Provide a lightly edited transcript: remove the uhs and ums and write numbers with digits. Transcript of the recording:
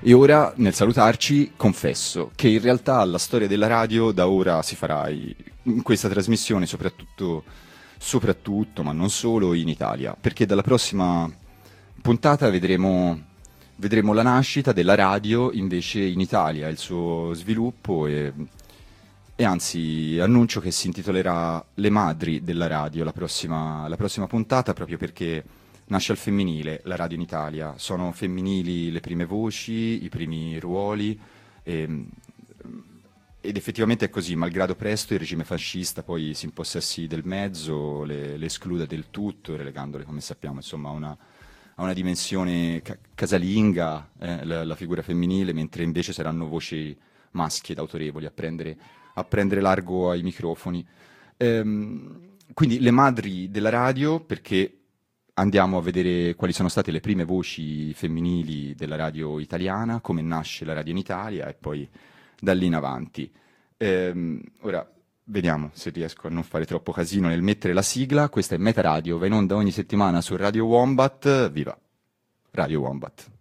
E ora, nel salutarci, confesso che in realtà la storia della radio da ora si farà in questa trasmissione, soprattutto, ma non solo, in Italia, perché dalla prossima puntata vedremo la nascita della radio invece in Italia, il suo sviluppo e anzi annuncio che si intitolerà Le madri della radio la prossima puntata, proprio perché nasce al femminile la radio in Italia. Sono femminili le prime voci, i primi ruoli, e- ed effettivamente è così, malgrado presto il regime fascista poi si impossessi del mezzo, le escluda del tutto, relegandole, come sappiamo, insomma, a una dimensione casalinga, la figura femminile, mentre invece saranno voci maschi ed autorevoli a prendere largo ai microfoni. Quindi le madri della radio, perché andiamo a vedere quali sono state le prime voci femminili della radio italiana, come nasce la radio in Italia e poi da lì in avanti. Ora vediamo se riesco a non fare troppo casino nel mettere la sigla. Questa è Meta Radio, va in onda ogni settimana su Radio Wombat. Viva Radio Wombat!